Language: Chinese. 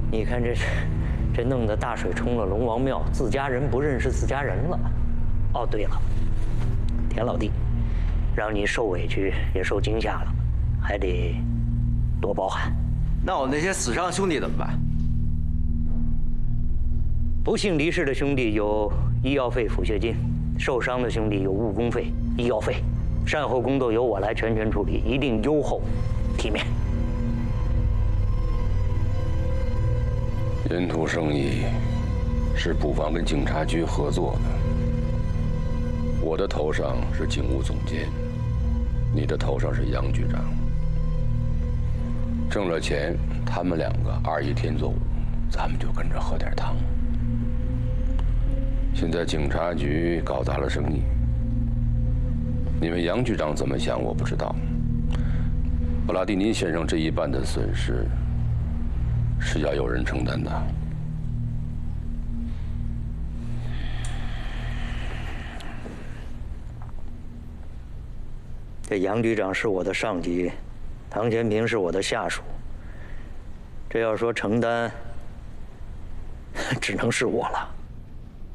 你看这弄得大水冲了龙王庙，自家人不认识自家人了。哦，对了，田老弟，让你受委屈也受惊吓了，还得多包涵。 那我那些死伤兄弟怎么办？ 不幸离世的兄弟有医药费、抚恤金，受伤的兄弟有误工费、医药费，善后工作由我来全权处理，一定优厚、体面。 沿途生意是捕房跟警察局合作的，我的头上是警务总监，你的头上是杨局长。挣了钱，他们两个二一天作五，咱们就跟着喝点汤。现在警察局搞砸了生意，你们杨局长怎么想我不知道。布拉蒂尼先生这一半的损失是要有人承担的。 这杨局长是我的上级，唐全平是我的下属。这要说承担，只能是我了。